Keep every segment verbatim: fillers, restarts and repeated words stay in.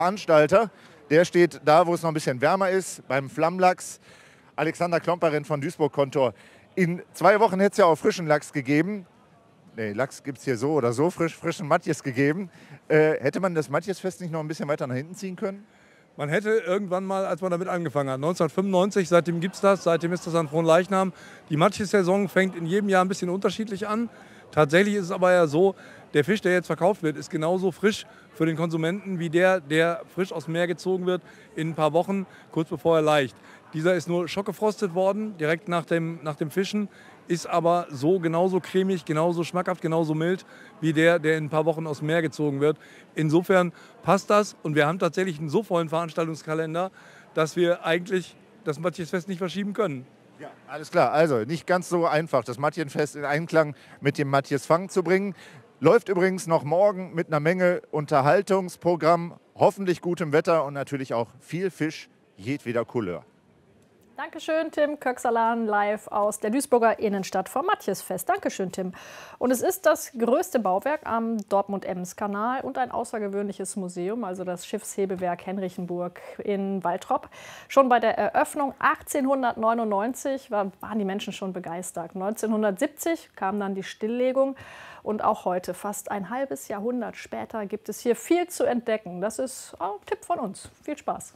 Veranstalter, der steht da, wo es noch ein bisschen wärmer ist, beim Flammlachs. Alexander Klomperin von Duisburg-Kontor. In zwei Wochen hätte es ja auch frischen Lachs gegeben. Nee, Lachs gibt es hier so oder so, frisch, frischen Matjes gegeben. Äh, hätte man das Matjesfest nicht noch ein bisschen weiter nach hinten ziehen können? Man hätte irgendwann mal, als man damit angefangen hat, neunzehnhundertfünfundneunzig, seitdem gibt es das, seitdem ist das an Fronleichnam. Die Matjes-Saison fängt in jedem Jahr ein bisschen unterschiedlich an. Tatsächlich ist es aber ja so, der Fisch, der jetzt verkauft wird, ist genauso frisch für den Konsumenten wie der, der frisch aus dem Meer gezogen wird in ein paar Wochen, kurz bevor er laicht. Dieser ist nur schockgefrostet worden, direkt nach dem, nach dem Fischen, ist aber so genauso cremig, genauso schmackhaft, genauso mild wie der, der in ein paar Wochen aus dem Meer gezogen wird. Insofern passt das und wir haben tatsächlich einen so vollen Veranstaltungskalender, dass wir eigentlich das Matjesfest nicht verschieben können. Ja, alles klar. Also nicht ganz so einfach, das Matjesfest in Einklang mit dem Matjesfang zu bringen. Läuft übrigens noch morgen mit einer Menge Unterhaltungsprogramm, hoffentlich gutem Wetter und natürlich auch viel Fisch jedweder Couleur. Dankeschön, Tim Köksalan, live aus der Duisburger Innenstadt vom Matjesfest. Dankeschön, Tim. Und es ist das größte Bauwerk am Dortmund-Ems-Kanal und ein außergewöhnliches Museum, also das Schiffshebewerk Henrichenburg in Waltrop. Schon bei der Eröffnung achtzehnhundertneunundneunzig waren die Menschen schon begeistert. neunzehnhundertsiebzig kam dann die Stilllegung. Und auch heute, fast ein halbes Jahrhundert später, gibt es hier viel zu entdecken. Das ist ein Tipp von uns. Viel Spaß.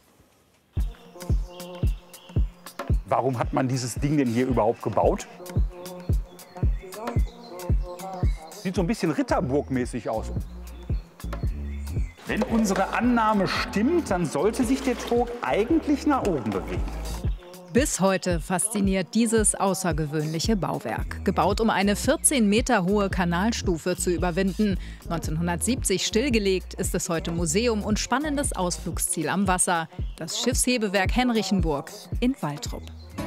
Warum hat man dieses Ding denn hier überhaupt gebaut? Sieht so ein bisschen Ritterburg-mäßig aus. Wenn unsere Annahme stimmt, dann sollte sich der Trog eigentlich nach oben bewegen. Bis heute fasziniert dieses außergewöhnliche Bauwerk. Gebaut, um eine vierzehn Meter hohe Kanalstufe zu überwinden. neunzehnhundertsiebzig stillgelegt, ist es heute Museum und spannendes Ausflugsziel am Wasser. Das Schiffshebewerk Henrichenburg in Waltrop.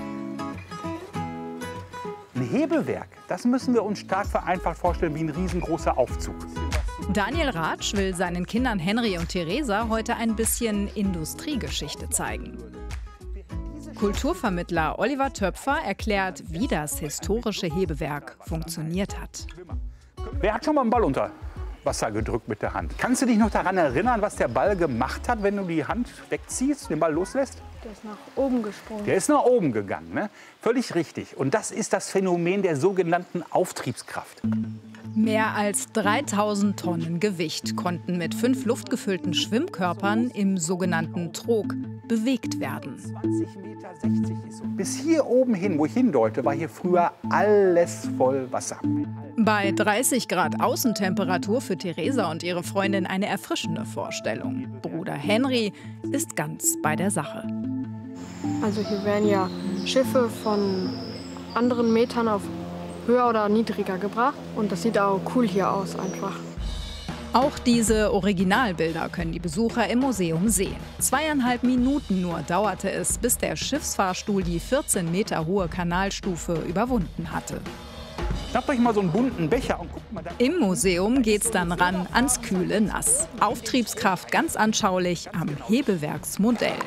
Ein Hebewerk, das müssen wir uns stark vereinfacht vorstellen wie ein riesengroßer Aufzug. Daniel Ratsch will seinen Kindern Henry und Theresa heute ein bisschen Industriegeschichte zeigen. Kulturvermittler Oliver Töpfer erklärt, wie das historische Hebewerk funktioniert hat. Wer hat schon mal einen Ball unter Wasser gedrückt mit der Hand? Kannst du dich noch daran erinnern, was der Ball gemacht hat, wenn du die Hand wegziehst, den Ball loslässt? Der ist nach oben gesprungen. Der ist nach oben gegangen, ne? Völlig richtig. Und das ist das Phänomen der sogenannten Auftriebskraft. Mehr als dreitausend Tonnen Gewicht konnten mit fünf luftgefüllten Schwimmkörpern im sogenannten Trog bewegt werden. zwanzig Meter sechzig ist so. Bis hier oben hin, wo ich hindeute, war hier früher alles voll Wasser. Bei dreißig Grad Außentemperatur für Theresa und ihre Freundin eine erfrischende Vorstellung. Bruder Henry ist ganz bei der Sache. Also hier werden ja Schiffe von anderen Metern auf höher oder niedriger gebracht. Und das sieht auch cool hier aus einfach. Auch diese Originalbilder können die Besucher im Museum sehen. Zweieinhalb Minuten nur dauerte es, bis der Schiffsfahrstuhl die vierzehn Meter hohe Kanalstufe überwunden hatte. Schnappt euch mal so einen bunten Becher und guckt mal da. Im Museum geht's dann ran ans kühle Nass. Auftriebskraft ganz anschaulich am Hebewerksmodell.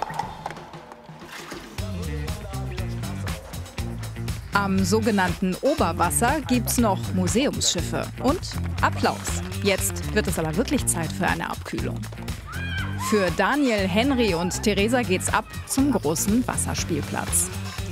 Am sogenannten Oberwasser gibt's noch Museumsschiffe und Applaus. Jetzt wird es aber wirklich Zeit für eine Abkühlung. Für Daniel, Henry und Theresa geht's ab zum großen Wasserspielplatz.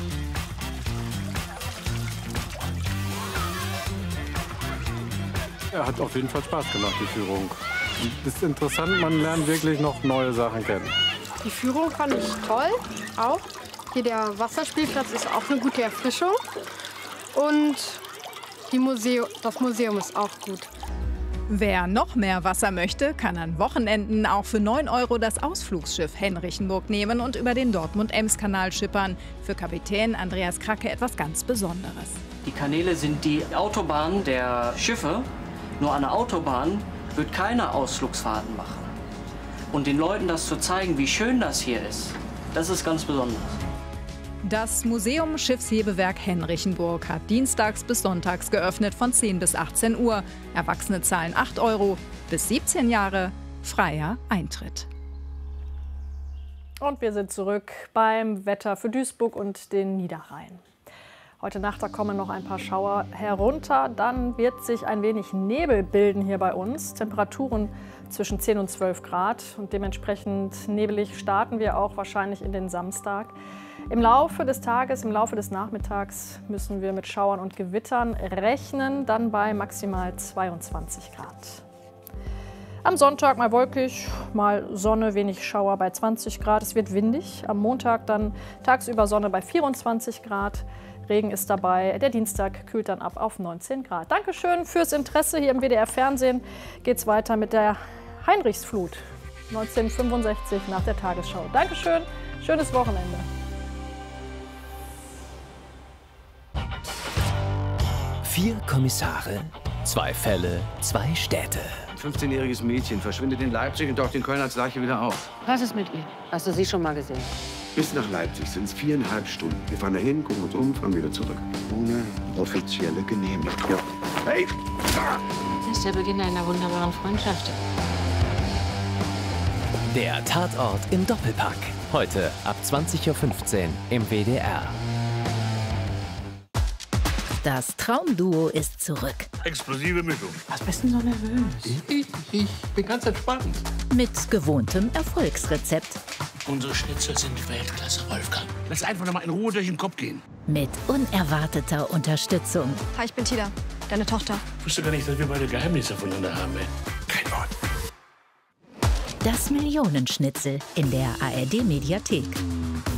Er hat auf jeden Fall Spaß gemacht, die Führung. Es ist interessant, man lernt wirklich noch neue Sachen kennen. Die Führung fand ich toll, auch. Hier der Wasserspielplatz ist auch eine gute Erfrischung. Und die Museum, das Museum ist auch gut. Wer noch mehr Wasser möchte, kann an Wochenenden auch für neun Euro das Ausflugsschiff Henrichenburg nehmen und über den Dortmund-Ems-Kanal schippern. Für Kapitän Andreas Kracke etwas ganz Besonderes. Die Kanäle sind die Autobahn der Schiffe. Nur an der Autobahn wird keine Ausflugsfahrten machen. Und den Leuten das zu zeigen, wie schön das hier ist, das ist ganz besonders. Das Museum Schiffshebewerk Henrichenburg hat dienstags bis sonntags geöffnet von zehn bis achtzehn Uhr. Erwachsene zahlen acht Euro, bis siebzehn Jahre freier Eintritt. Und wir sind zurück beim Wetter für Duisburg und den Niederrhein. Heute Nacht da kommen noch ein paar Schauer herunter. Dann wird sich ein wenig Nebel bilden hier bei uns. Temperaturen zwischen zehn und zwölf Grad. Und dementsprechend nebelig starten wir auch wahrscheinlich in den Samstag. Im Laufe des Tages, im Laufe des Nachmittags müssen wir mit Schauern und Gewittern rechnen. Dann bei maximal zweiundzwanzig Grad. Am Sonntag mal wolkig, mal Sonne, wenig Schauer bei zwanzig Grad. Es wird windig. Am Montag dann tagsüber Sonne bei vierundzwanzig Grad. Regen ist dabei. Der Dienstag kühlt dann ab auf neunzehn Grad. Dankeschön fürs Interesse. Hier im W D R Fernsehen geht es weiter mit der Heinrichsflut neunzehnhundertfünfundsechzig nach der Tagesschau. Dankeschön, schönes Wochenende. Vier Kommissare, zwei Fälle, zwei Städte. Ein fünfzehnjähriges Mädchen verschwindet in Leipzig und taucht in Köln als Leiche wieder auf. Was ist mit ihr? Hast du sie schon mal gesehen? Bis nach Leipzig sind es viereinhalb Stunden. Wir fahren dahin, gucken uns um, fahren wieder zurück. Ohne offizielle Genehmigung. Ja. Hey! Das ist der Beginn einer wunderbaren Freundschaft. Der Tatort im Doppelpack. Heute ab zwanzig Uhr fünfzehn im W D R. Das Traumduo ist zurück. Explosive Mischung. Was bist du denn so nervös? Ich, ich bin ganz entspannt. Mit gewohntem Erfolgsrezept. Unsere Schnitzel sind Weltklasse, Wolfgang. Lass einfach noch mal in Ruhe durch den Kopf gehen. Mit unerwarteter Unterstützung. Hi, ich bin Tila, deine Tochter. Ich wusste gar nicht, dass wir beide Geheimnisse voneinander haben, ey. Kein Wort. Das Millionenschnitzel in der A R D-Mediathek.